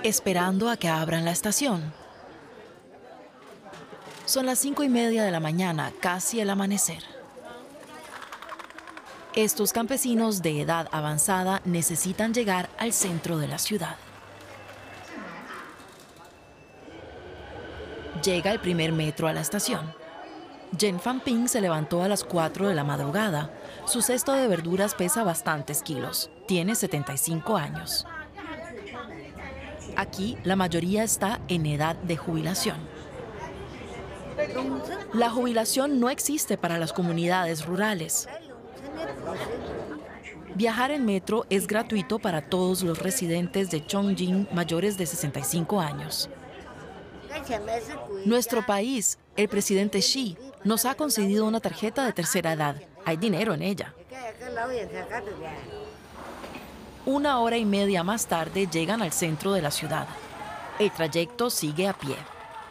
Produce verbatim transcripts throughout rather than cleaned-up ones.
esperando a que abran la estación. Son las cinco y media de la mañana, casi el amanecer. Estos campesinos de edad avanzada necesitan llegar al centro de la ciudad. Llega el primer metro a la estación. Jen Phan Pinh se levantó a las cuatro de la madrugada. Su cesto de verduras pesa bastantes kilos. Tiene setenta y cinco años. Aquí, la mayoría está en edad de jubilación. La jubilación no existe para las comunidades rurales. Viajar en metro es gratuito para todos los residentes de Chongqing mayores de sesenta y cinco años. Nuestro país, el presidente Xi, nos ha concedido una tarjeta de tercera edad. Hay dinero en ella. Una hora y media más tarde llegan al centro de la ciudad. El trayecto sigue a pie.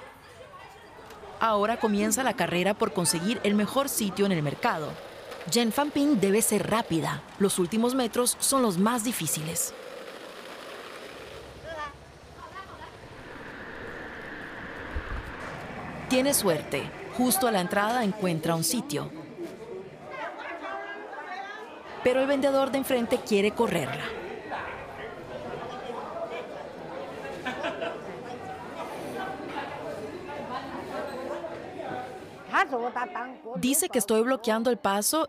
Ahora comienza la carrera por conseguir el mejor sitio en el mercado. Jen Phan Pinh debe ser rápida. Los últimos metros son los más difíciles. Tiene suerte. Justo a la entrada encuentra un sitio. Pero el vendedor de enfrente quiere correrla. Dice que estoy bloqueando el paso